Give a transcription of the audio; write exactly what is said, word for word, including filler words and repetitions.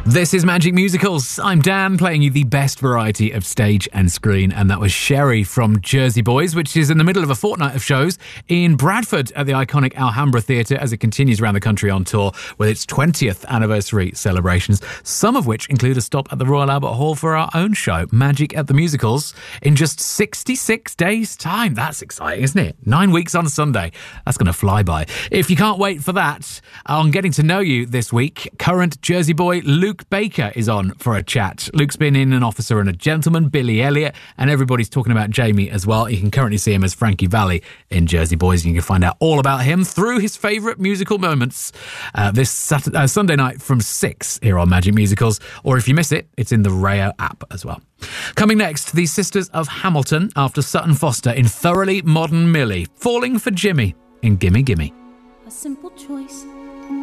This is Magic Musicals. I'm Dan, playing you the best variety of stage and screen, and that was Sherry from Jersey Boys, which is in the middle of a fortnight of shows in Bradford at the iconic Alhambra Theatre as it continues around the country on tour with its twentieth anniversary celebrations, some of which include a stop at the Royal Albert Hall for our own show, Magic at the Musicals, in just sixty-six days' time. That's exciting, isn't it? Nine weeks on Sunday. That's going to fly by. If you can't wait for that, on Getting to Know You this week, current Jersey boy Luke Baker is on for a chat. Luke's been in An Officer and a Gentleman, Billy Elliot, and everybody's talking about Jamie as well. You can currently see him as Frankie Valli in Jersey Boys, and you can find out all about him through his favourite musical moments uh, this Saturday, uh, Sunday night from six here on Magic Musicals, or if you miss it, it's in the Rayo app as well. Coming next, the Sisters of Hamilton after Sutton Foster in Thoroughly Modern Millie, falling for Jimmy in Gimme Gimme. A simple choice